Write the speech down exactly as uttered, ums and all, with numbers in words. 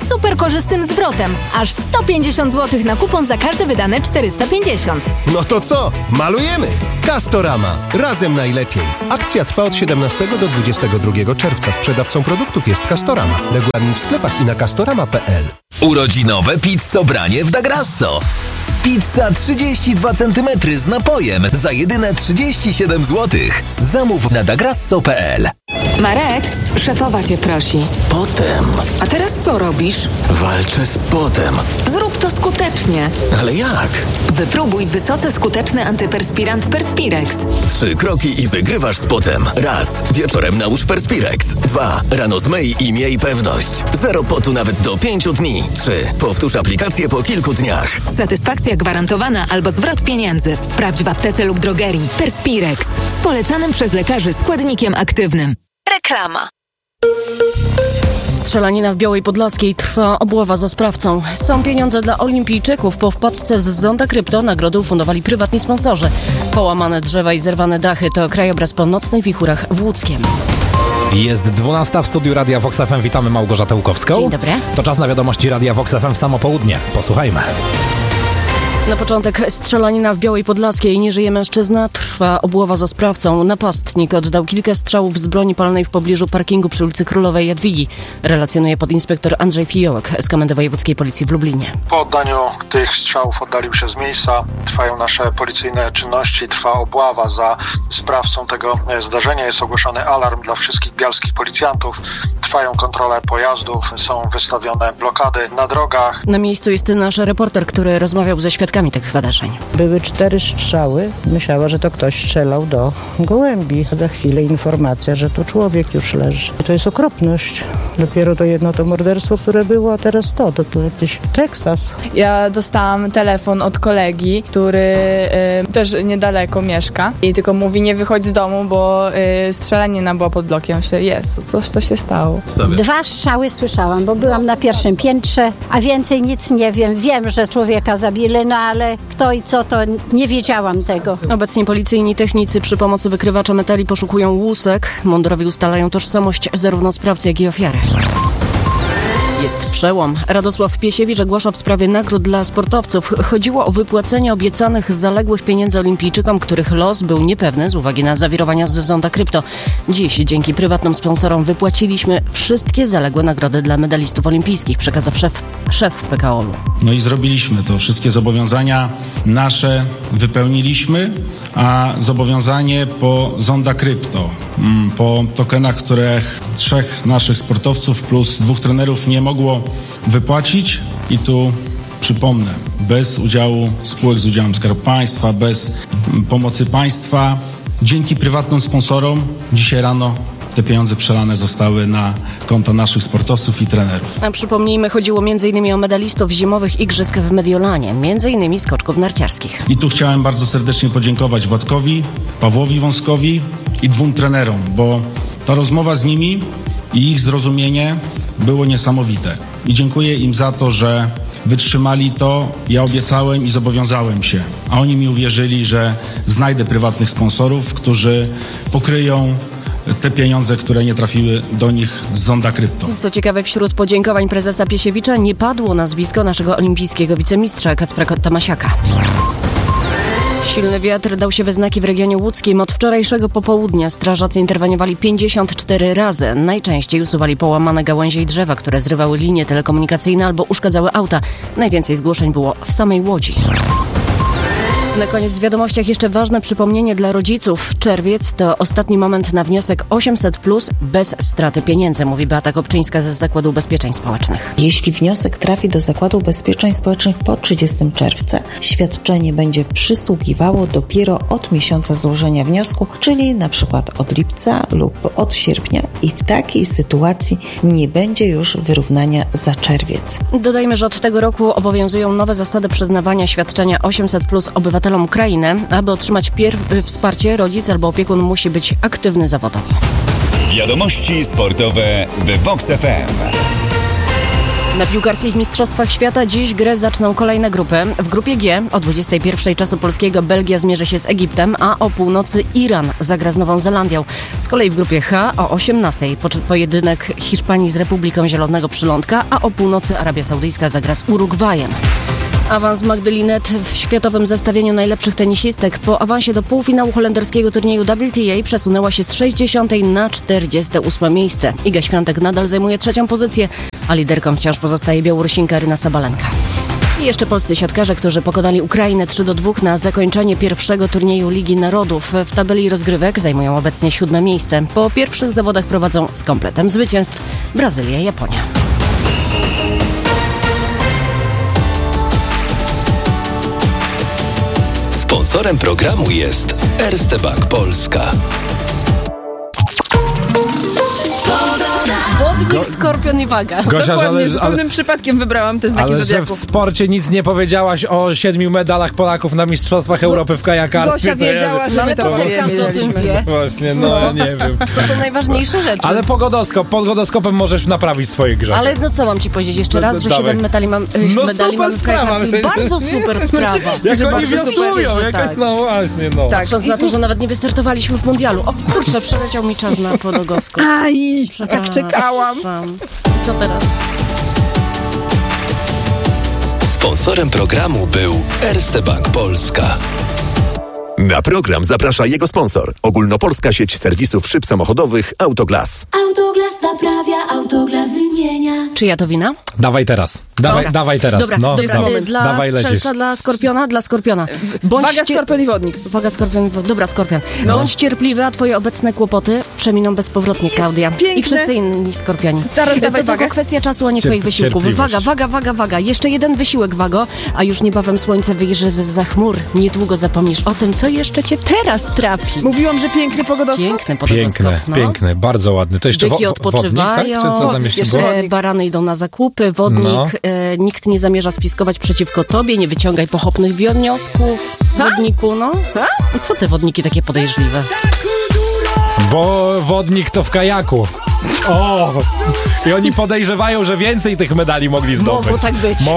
super korzystnym zwrotem. Aż sto pięćdziesiąt złotych na kupon za każde wydane czterysta pięćdziesiąt. No to co? Malujemy! Castorama. Razem najlepiej. Akcja trwa od siedemnastego do dwudziestego drugiego czerwca. Sprzedawcą produktów jest Castorama. Regulamin w sklepach i na castorama kropka p l. Urodzinowe pizzobranie w Da Grasso. Pizza trzydzieści dwa centymetry z napojem za jedyne trzydzieści siedem złotych. Zamów na dagrasso kropka p l. Marek, szefowa cię prosi. Potem. A teraz co robisz? Walczę z potem. Zrób to skutecznie. Ale jak? Wypróbuj wysoce skuteczny antyperspirant Perspirex. Trzy kroki i wygrywasz z potem. Raz. Wieczorem nałóż Perspirex. Dwa. Rano zmyj i miej pewność. Zero potu nawet do pięciu dni. Trzy. Powtórz aplikację po kilku dniach. Satysfakcja gwarantowana albo zwrot pieniędzy. Sprawdź w aptece lub drogerii. Perspirex. Z polecanym przez lekarzy składnikiem aktywnym. Reklama. Strzelanina w Białej Podlaskiej. Trwa obława za sprawcą. Są pieniądze dla olimpijczyków. Po wpadce z Zonda Krypto nagrodę ufundowali prywatni sponsorzy. Połamane drzewa i zerwane dachy to krajobraz po nocnych wichurach w Łódzkiem. Jest dwunasta w studiu Radia Vox F M. Witamy Małgorzatę Łukowską. Dzień dobry. To czas na wiadomości Radia Vox F M w samo południe. Posłuchajmy. Na początek strzelanina w Białej Podlaskiej. Nie żyje mężczyzna. Trwa obława za sprawcą. Napastnik oddał kilka strzałów z broni palnej w pobliżu parkingu przy ulicy Królowej Jadwigi. Relacjonuje podinspektor Andrzej Fijołek z Komendy Wojewódzkiej Policji w Lublinie. Po oddaniu tych strzałów oddalił się z miejsca. Trwają nasze policyjne czynności. Trwa obława za sprawcą tego zdarzenia. Jest ogłoszony alarm dla wszystkich bialskich policjantów. Trwają kontrole pojazdów. Są wystawione blokady na drogach. Na miejscu jest nasz reporter, który rozmawiał ze świadkami tych wydarzeń. Były cztery strzały. Myślała, że to ktoś strzelał do gołębi. Za chwilę informacja, że tu człowiek już leży. To jest okropność. Dopiero to jedno to morderstwo, które było, a teraz to, to tu jakiś Teksas. Ja dostałam telefon od kolegi, który y, też niedaleko mieszka i tylko mówi, nie wychodź z domu, bo y, strzelanina była pod blokiem. Myślę, jest, coś to się stało. Dwa strzały słyszałam, bo byłam na pierwszym piętrze, a więcej nic nie wiem. Wiem, że człowieka zabili, no ale kto i co, to nie wiedziałam tego. Obecnie policyjni technicy przy pomocy wykrywacza metali poszukują łusek. Mundurowi ustalają tożsamość zarówno sprawcy, jak i ofiary. Jest przełom. Radosław Piesiewicz ogłasza w sprawie nagród dla sportowców. Chodziło o wypłacenie obiecanych zaległych pieniędzy olimpijczykom, których los był niepewny z uwagi na zawirowania z Zonda Krypto. Dziś dzięki prywatnym sponsorom wypłaciliśmy wszystkie zaległe nagrody dla medalistów olimpijskich, przekazał szef, szef P K O L-u. No i zrobiliśmy to. Wszystkie zobowiązania nasze wypełniliśmy, a zobowiązanie po Zonda Krypto, po tokenach, których trzech naszych sportowców plus dwóch trenerów nie mogło wypłacić i tu przypomnę, bez udziału spółek z udziałem Skarbu Państwa, bez pomocy państwa, dzięki prywatnym sponsorom dzisiaj rano te pieniądze przelane zostały na konta naszych sportowców i trenerów. A przypomnijmy, chodziło między innymi o medalistów zimowych igrzysk w Mediolanie, między innymi skoczków narciarskich. I tu chciałem bardzo serdecznie podziękować Władkowi, Pawłowi Wąskowi i dwóm trenerom, bo ta rozmowa z nimi i ich zrozumienie było niesamowite. I dziękuję im za to, że wytrzymali to. Ja obiecałem i zobowiązałem się, a oni mi uwierzyli, że znajdę prywatnych sponsorów, którzy pokryją te pieniądze, które nie trafiły do nich z Zonda Krypto. Co ciekawe, wśród podziękowań prezesa Piesiewicza nie padło nazwisko naszego olimpijskiego wicemistrza Kacpra Tomasiaka. Silny wiatr dał się we znaki w regionie łódzkim. Od wczorajszego popołudnia strażacy interweniowali pięćdziesiąt cztery razy. Najczęściej usuwali połamane gałęzie i drzewa, które zrywały linie telekomunikacyjne albo uszkadzały auta. Najwięcej zgłoszeń było w samej Łodzi. Na koniec w wiadomościach jeszcze ważne przypomnienie dla rodziców. Czerwiec to ostatni moment na wniosek osiemset plus bez straty pieniędzy, mówi Beata Kopczyńska z Zakładu Ubezpieczeń Społecznych. Jeśli wniosek trafi do Zakładu Ubezpieczeń Społecznych po trzydziestego czerwca, świadczenie będzie przysługiwało dopiero od miesiąca złożenia wniosku, czyli na przykład od lipca lub od sierpnia i w takiej sytuacji nie będzie już wyrównania za czerwiec. Dodajmy, że od tego roku obowiązują nowe zasady przyznawania świadczenia osiemset plus obywatelom Ukrainy. Aby otrzymać pierw wsparcie, rodzic albo opiekun musi być aktywny zawodowo. Wiadomości sportowe w Vox F M. Na piłkarskich mistrzostwach świata dziś grę zaczną kolejne grupy. W grupie G o dwudziestej pierwszej czasu polskiego Belgia zmierzy się z Egiptem, a o północy Iran zagra z Nową Zelandią. Z kolei w grupie H o osiemnastej pojedynek Hiszpanii z Republiką Zielonego Przylądka, a o północy Arabia Saudyjska zagra z Urugwajem. Awans Magdy Linnet w światowym zestawieniu najlepszych tenisistek. Po awansie do półfinału holenderskiego turnieju W T A przesunęła się z sześćdziesiątej na czterdzieste ósme miejsce. Iga Świątek nadal zajmuje trzecią pozycję, a liderką wciąż pozostaje Białorusinka Ryna Sabalenka. I jeszcze polscy siatkarze, którzy pokonali Ukrainę trzy do dwóch na zakończenie pierwszego turnieju Ligi Narodów. W tabeli rozgrywek zajmują obecnie siódme miejsce. Po pierwszych zawodach prowadzą z kompletem zwycięstw Brazylia i Japonia. Sponsorem programu jest Erste Bank Polska. Wodnik, skorpion i waga. Gosia, Dokładnie, ale, z ale, pełnym przypadkiem wybrałam te znaki ale że zodiaku. w sporcie nic nie powiedziałaś o siedmiu medalach Polaków na Mistrzostwach Europy w kajakarstwie. Gosia wiedziała, ja, że my to po co każdy o tym wie? Właśnie, no, ja nie wiem. To są najważniejsze rzeczy. Ale pogodoskop, pogodoskopem możesz naprawić swoje grzechy. Ale no co mam ci powiedzieć jeszcze No, raz, no, że dawaj. siedem medali mam, No medali super mam w sprawa, kajakarstwie. że- Bardzo super sprawa. Oczywiście, Jak że oni bardzo super, wiosłują, że jak, tak. no właśnie, no. Tak. Patrząc na to, że nawet nie wystartowaliśmy w mundialu. O kurczę, przeleciał mi czas na podogoskop. Aj, jak czekałam. I co teraz? Sponsorem programu był Erste Bank Polska. Na program zaprasza jego sponsor. Ogólnopolska sieć serwisów szyb samochodowych Autoglas. Autoglas naprawia, Autoglas wymienia. Czyja to wina? Dawaj teraz. Dawaj, Dobra. dawaj teraz. Dobra, no, dobra. dawaj, Dla dawaj lecisz. strzelca, dla skorpiona, dla skorpiona. Bądźcie... Waga, skorpion i wodnik. Waga, skorpion i wodnik. Dobra, skorpion. No. Bądź cierpliwy, a twoje obecne kłopoty przeminą bezpowrotnie, Klaudia. piękne. I wszyscy inni skorpioni. Teraz to dawaj tylko wagę. kwestia czasu, a nie Cierp- twoich wysiłków. cierpliwość. Waga, waga, waga, waga. Jeszcze jeden wysiłek, wago, a już niebawem słońce wyjrzy zza chmur. Niedługo zapomnisz o tym, co jeszcze cię teraz trafi. Mówiłam, że piękny pogodoskop. Piękny podogoskop, Piękne, no. piękne, bardzo ładny. To jeszcze Byki wo- odpoczywają, wodnik, tak? Czy co tam jeszcze jeszcze było? E, barany idą na zakupy, wodnik, No. e, nikt nie zamierza spiskować przeciwko tobie, nie wyciągaj pochopnych wniosków, wodniku, no. Co te wodniki takie podejrzliwe? Bo wodnik to w kajaku. O! I oni podejrzewają, że więcej tych medali mogli zdobyć. Mogło tak być.